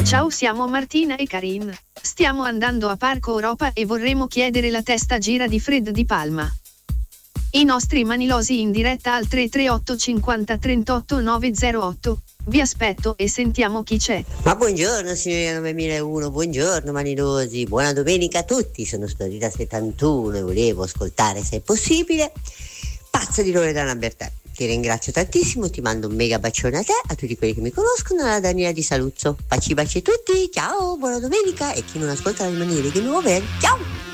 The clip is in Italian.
Ciao, siamo Martina e Karin. Stiamo andando a Parco Europa e vorremmo chiedere la testa gira di Fred Di Palma. I nostri manilosi in diretta al 338 50 38 908. Vi aspetto e sentiamo chi c'è. Ma buongiorno signora 9001, buongiorno manilosi, buona domenica a tutti. Sono Storita 71 e volevo ascoltare, se è possibile, Pazza di Loredana Bertè. Ti ringrazio tantissimo, ti mando un mega bacione a te, a tutti quelli che mi conoscono, alla Daniela di Saluzzo. Baci a tutti, ciao, buona domenica, e chi non ascolta la rimanere che nuovo, ciao!